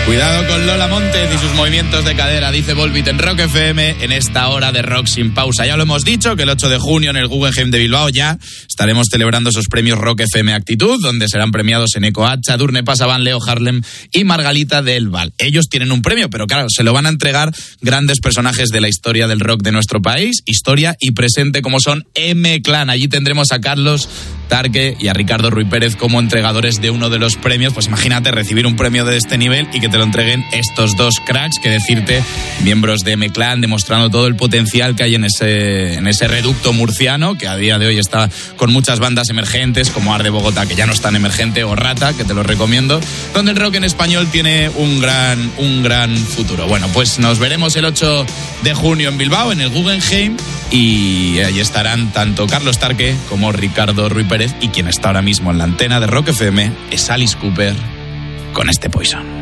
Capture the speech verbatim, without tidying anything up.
Cuidado con Lola Montes y sus movimientos de cadera, dice Volbeat en Rock F M en esta hora de rock sin pausa. Ya lo hemos dicho, que el ocho de junio en el Guggenheim de Bilbao ya estaremos celebrando esos premios Rock F M Actitud, donde serán premiados Eneco Hacha, Durne Pasaban, Leo Harlem y Margalita del Val. Ellos tienen un premio, pero claro, se lo van a entregar grandes personajes de la historia del rock de nuestro país, historia y presente, como son M-Clan. Allí tendremos a Carlos Tarque y a Ricardo Ruy Pérez como entregadores de uno de los premios. Pues imagínate recibir un premio de este nivel y que te lo entreguen estos dos cracks, que decirte, miembros de M-Clan, demostrando todo el potencial que hay en ese, en ese reducto murciano, que a día de hoy está con muchas bandas emergentes, como Arde Bogotá, que ya no es tan emergente, o Rata, que te lo recomiendo, donde el rock en español tiene un gran, un gran futuro. Bueno, pues nos veremos el ocho de junio en Bilbao, en el Guggenheim, y allí estarán tanto Carlos Tarque como Ricardo Ruy Pérez, y quien está ahora mismo en la antena de Rock F M es Alice Cooper con este Poison.